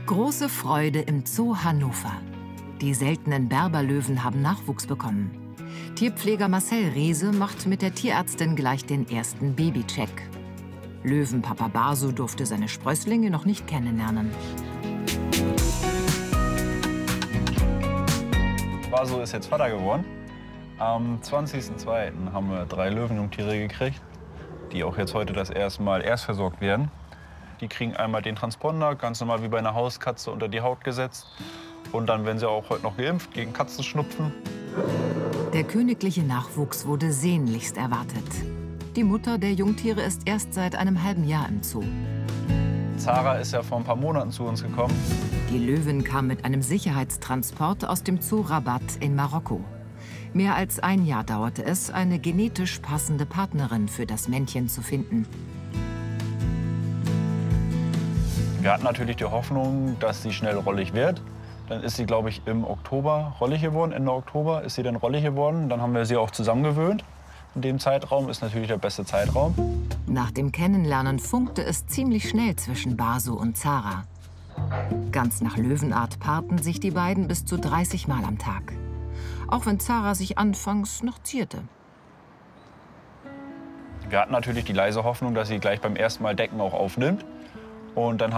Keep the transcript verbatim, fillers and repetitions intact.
Große Freude im Zoo Hannover. Die seltenen Berberlöwen haben Nachwuchs bekommen. Tierpfleger Marcel Reese macht mit der Tierärztin gleich den ersten Babycheck. Löwenpapa Basu durfte seine Sprösslinge noch nicht kennenlernen. Basu ist jetzt Vater geworden. Am zwanzigsten zweiten haben wir drei Löwenjungtiere gekriegt, die auch jetzt heute das erste Mal erstversorgt werden. Die kriegen einmal den Transponder, ganz normal wie bei einer Hauskatze, unter die Haut gesetzt. Und dann werden sie auch heute noch geimpft gegen Katzenschnupfen. Der königliche Nachwuchs wurde sehnlichst erwartet. Die Mutter der Jungtiere ist erst seit einem halben Jahr im Zoo. Zara ist ja vor ein paar Monaten zu uns gekommen. Die Löwin kam mit einem Sicherheitstransport aus dem Zoo Rabat in Marokko. Mehr als ein Jahr dauerte es, eine genetisch passende Partnerin für das Männchen zu finden. Wir hatten natürlich die Hoffnung, dass sie schnell rollig wird. Dann ist sie, glaube ich, im Oktober rollig geworden. Ende Oktober ist sie dann rollig geworden. Dann haben wir sie auch zusammengewöhnt. In dem Zeitraum ist natürlich der beste Zeitraum. Nach dem Kennenlernen funkte es ziemlich schnell zwischen Basu und Zara. Ganz nach Löwenart paarten sich die beiden bis zu dreißig Mal am Tag. Auch wenn Zara sich anfangs noch zierte. Wir hatten natürlich die leise Hoffnung, dass sie gleich beim ersten Mal Decken auch aufnimmt. Und dann